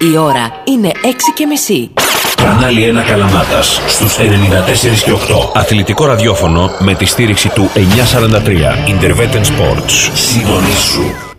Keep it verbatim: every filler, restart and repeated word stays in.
Η ώρα είναι έξι και μισή. Κανάλι ένα Καλαμάτας στους ενενήντα τέσσερα και οκτώ. Αθλητικό ραδιόφωνο με τη στήριξη του εννιακόσια σαράντα τρία Interveten Sports. Συντονίσου.